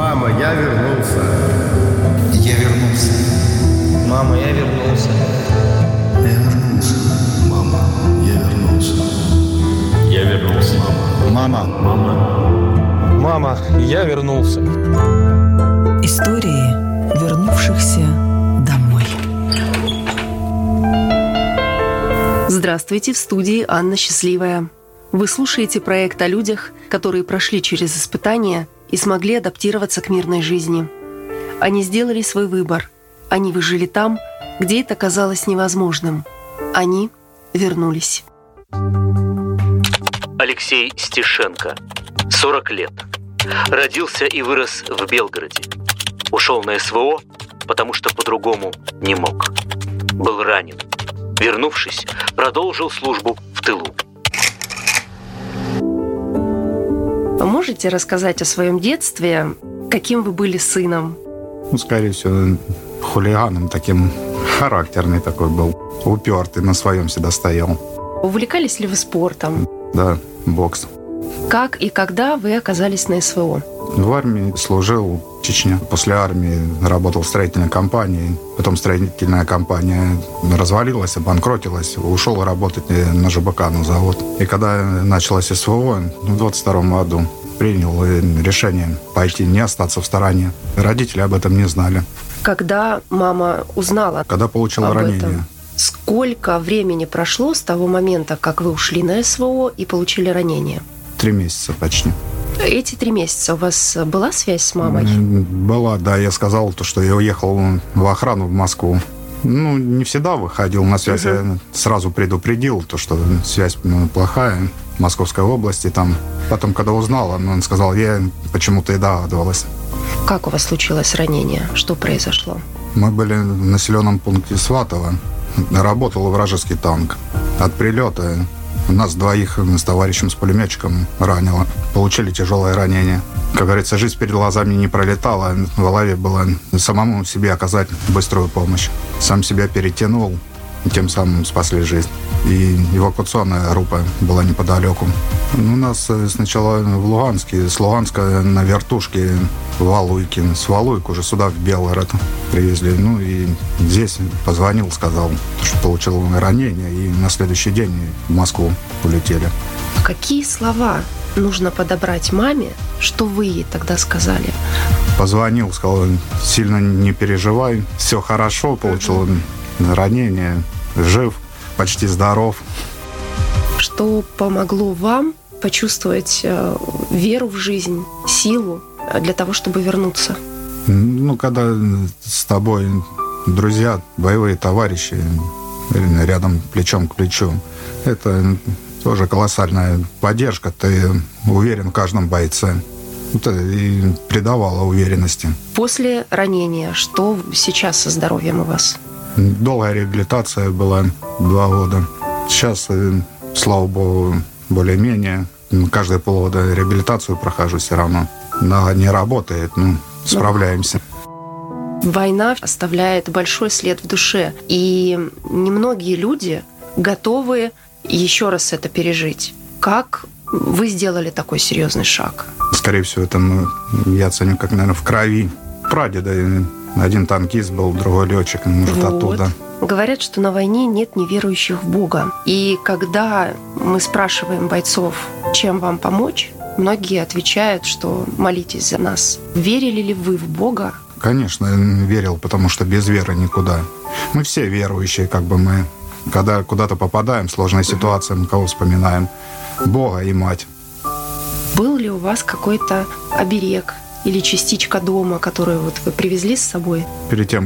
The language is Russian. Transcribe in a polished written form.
Мама, я вернулся. Я вернулся. Мама, я вернулся. Я вернулся. Мама, я вернулся. Я вернулся. Мама. Мама, я вернулся. Истории вернувшихся домой. Здравствуйте, в студии Анна Счастливая. Вы слушаете проект о людях, которые прошли через испытания и смогли адаптироваться к мирной жизни. Они сделали свой выбор. Они выжили там, где это казалось невозможным. Они вернулись. Алексей Стешенко, 40 лет. Родился и вырос в Белгороде. Ушел на СВО, потому что по-другому не мог. Был ранен. Вернувшись, продолжил службу в тылу. Можете рассказать о своем детстве? Каким вы были сыном? Скорее всего, хулиганом таким, характерный такой был. Упертый, на своем всегда стоял. Увлекались ли вы спортом? Да, бокс. Как и когда вы оказались на СВО? В армии служил в Чечне. После армии работал в строительной компании. Потом строительная компания развалилась, обанкротилась. Ушел работать на ЖБК, на завод. И когда началось СВО, в 22 году принял решение пойти, не остаться в стороне. Родители об этом не знали. Когда мама узнала Когда получил об ранение. этом, сколько времени прошло с того момента, как вы ушли на СВО и получили ранение? 3 месяца почти. Эти 3 месяца у вас была связь с мамой? Была, да. Я сказал, что я уехал в охрану в Москву. Не всегда выходил на связь. Я сразу предупредил, что связь плохая в Московской области. Там. Потом, когда узнал, он сказал, я почему-то и догадывалась. Как у вас случилось ранение? Что произошло? Мы были в населенном пункте Сватово. Работал вражеский танк. От прилета нас двоих с товарищем, с пулеметчиком ранило. Получили тяжелое ранение. Как говорится, жизнь перед глазами не пролетала. В голове было самому себе оказать быструю помощь. Сам себя перетянул, и тем самым спасли жизнь. И эвакуационная группа была неподалеку. У нас сначала в Луганске, с Луганска на вертушке в Валуйки. С Валуйк уже сюда, в Белгород, привезли. И здесь позвонил, сказал, что получил ранение. И на следующий день в Москву улетели. Какие слова нужно подобрать маме, что вы ей тогда сказали? Позвонил, сказал, сильно не переживай, все хорошо, получил ранение, жив, почти здоров. Что помогло вам почувствовать веру в жизнь, силу для того, чтобы вернуться? Когда с тобой друзья, боевые товарищи рядом плечом к плечу, это тоже колоссальная поддержка. Ты уверен в каждом бойце. Это и придавало уверенности. После ранения, что сейчас со здоровьем у вас? Долгая реабилитация была 2 года. Сейчас, слава богу, более-менее. Каждые полгода реабилитацию прохожу все равно. Нога не работает, справляемся. Война оставляет большой след в душе. И немногие люди готовы еще раз это пережить. Как вы сделали такой серьезный шаг? Скорее всего, это я ценю как, наверное, в крови. Прадеда один танкист был, другой летчик, может, оттуда. Говорят, что на войне нет неверующих в Бога. И когда мы спрашиваем бойцов, чем вам помочь, многие отвечают, что молитесь за нас. Верили ли вы в Бога? Конечно, верил, потому что без веры никуда. Мы все верующие, мы. Когда куда-то попадаем в сложные ситуации, мы кого вспоминаем? Бога и мать. Был ли у вас какой-то оберег или частичка дома, которую вы привезли с собой? Перед тем,